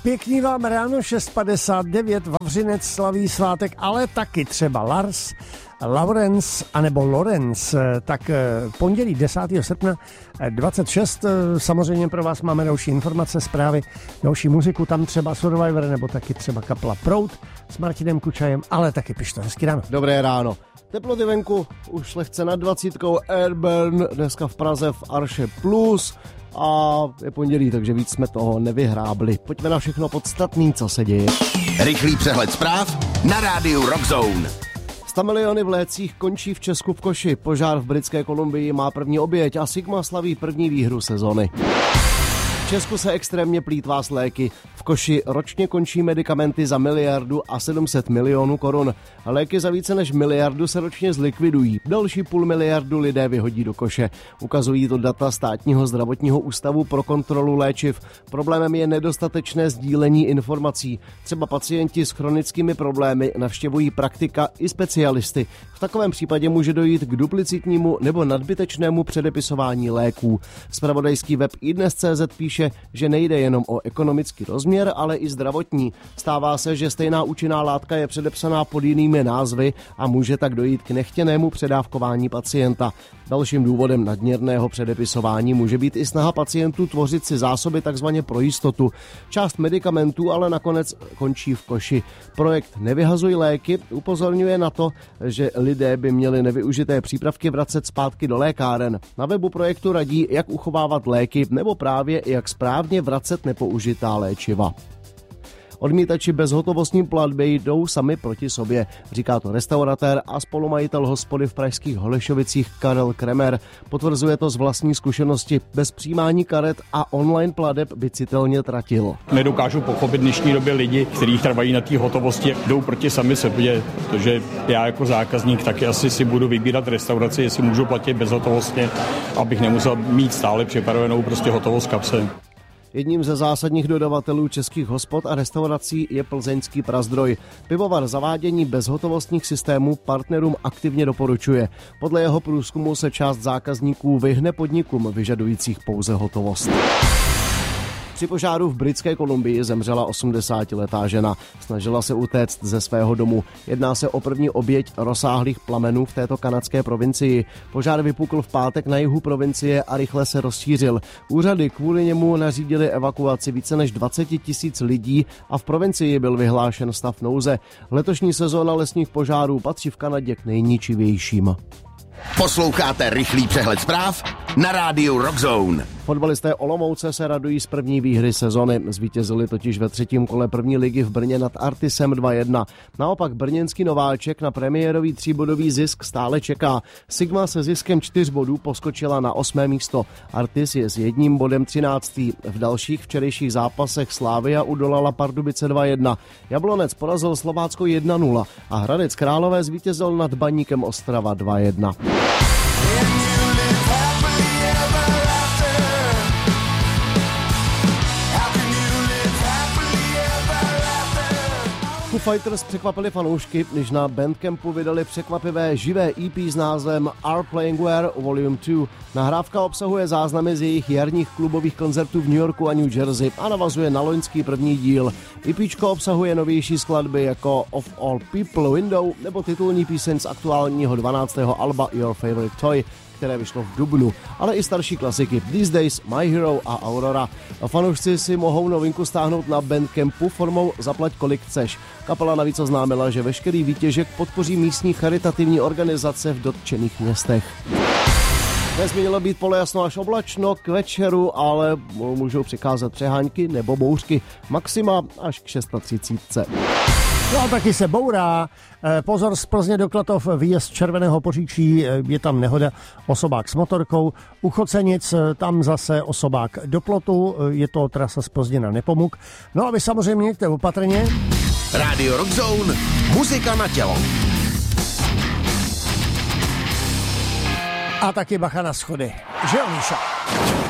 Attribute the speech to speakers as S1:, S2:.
S1: Pěkný vám ráno, 6:59, Vavřinec slaví svátek, ale taky třeba Lars, Laurens anebo Lorenz. Tak pondělí 10. srpna 26. Samozřejmě pro vás máme další informace, zprávy, další muziku, tam třeba Survivor nebo taky třeba kapela Proud s Martinem Kučajem, ale taky pište. Hezký ráno.
S2: Dobré ráno. Teploty venku už lehce nad 20, Airburn dneska v Praze v Arše Plus a je pondělí, takže víc jsme toho nevyhrábli. Pojďme na všechno podstatný, co se děje.
S3: Rychlý přehled zpráv na rádiu Rock Zone.
S2: 100 miliony v lécích končí v Česku v koši. Požár v Britské Kolumbii má první oběť a Sigma slaví první výhru sezony. V Česku se extrémně plýtvá s léky. V koši ročně končí medikamenty za 1,7 miliardy korun. Léky za více než miliardu se ročně zlikvidují. Další 0,5 miliardy lidé vyhodí do koše. Ukazují to data Státního zdravotního ústavu pro kontrolu léčiv. Problémem je nedostatečné sdílení informací. Třeba pacienti s chronickými problémy navštěvují praktika i specialisty. V takovém případě může dojít k duplicitnímu nebo nadbytečnému předepisování léků. Zpravodajský web iDnes.cz píše, že nejde jenom o ekonomický rozměr, ale i zdravotní. Stává se, že stejná účinná látka je předepsaná pod jinými názvy a může tak dojít k nechtěnému předávkování pacienta. Dalším důvodem nadměrného předepisování může být i snaha pacientů tvořit si zásoby takzvaně pro jistotu. Část medikamentů ale nakonec končí v koši. Projekt Nevyhazuj léky upozorňuje na to, že lidé by měli nevyužité přípravky vracet zpátky do lékáren. Na webu projektu radí, jak uchovávat léky nebo právě jak správně vracet nepoužitá léčiva. Odmítači bezhotovostní platby jdou sami proti sobě, říká to restauratér a spolumajitel hospody v pražských Holešovicích Karel Kremer. Potvrzuje to z vlastní zkušenosti. Bez přijímání karet a online plateb by citelně tratil.
S4: Nedokážu pochopit v dnešní době lidi, kteří trvají na té hotovosti, jdou proti sami sobě, protože já jako zákazník taky asi si budu vybírat restauraci, jestli můžu platit bezhotovostně, abych nemusel mít stále připravenou prostě hotovost v kapse.
S2: Jedním ze zásadních dodavatelů českých hospod a restaurací je plzeňský Prazdroj. Pivovar zavádění bezhotovostních systémů partnerům aktivně doporučuje. Podle jeho průzkumu se část zákazníků vyhne podnikům vyžadujících pouze hotovost. Při požáru v Britské Kolumbii zemřela 80letá žena. Snažila se utéct ze svého domu. Jedná se o první oběť rozsáhlých plamenů v této kanadské provincii. Požár vypukl v pátek na jihu provincie a rychle se rozšířil. Úřady kvůli němu nařídily evakuaci více než 20 000 lidí a v provincii byl vyhlášen stav nouze. Letošní sezóna lesních požárů patří v Kanadě k nejničivějším.
S3: Posloucháte rychlý přehled zpráv na rádiu Rock Zone.
S2: Fotbalisté Olomouce se radují z první výhry sezony. Zvítězili totiž ve třetím kole první ligy v Brně nad Artisem 2-1. Naopak brněnský nováček na premiérový 3bodový zisk stále čeká. Sigma se ziskem 4 bodů poskočila na 8. místo. Artis je s 1 bodem 13. V dalších včerejších zápasech Slavia udolala Pardubice 2-1. Jablonec porazil Slovácko 1-0 a Hradec Králové zvítězil nad Baníkem Ostrava 2-1. Foo Fighters překvapili fanoušky, když na Bandcampu vydali překvapivé živé EP s názvem Are Playing Where Volume 2. Nahrávka obsahuje záznamy z jejich jarních klubových koncertů v New Yorku a New Jersey a navazuje na loňský první díl. EPčko obsahuje novější skladby jako Of All People Window nebo titulní píseň z aktuálního 12. alba Your Favorite Toy, které vyšlo v dubnu, ale i starší klasiky These Days, My Hero a Aurora. Fanoušci si mohou novinku stáhnout na Bandcampu formou Zaplať kolik chceš. Kapela navíc oznámila, že veškerý výtěžek podpoří místní charitativní organizace v dotčených městech. Dnes mělo být polojasno až oblačno k večeru, ale můžou přicházet přehánky nebo bouřky. Maxima až k 630.
S1: No a taky se bourá. Pozor, z Plzně do Klatov výjezd Červeného Poříčí, je tam nehoda, osobák s motorkou. U Chocenic tam zase osobák do plotu, je to trasa z Plzně na Nepomuk. No a vy samozřejmě mějte opatrně.
S3: Radio Rock Zone, muzika na tělo.
S1: A taky bacha na schody. Že jo, Míša?